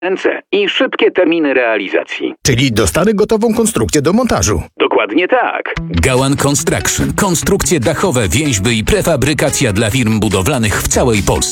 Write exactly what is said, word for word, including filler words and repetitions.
ręce i szybkie terminy realizacji. Czyli dostary gotową konstrukcję do montażu. Dokładnie tak. Gałan Construction. Konstrukcje dachowe, więźby i prefabrykacja dla firm budowlanych w całej Polsce.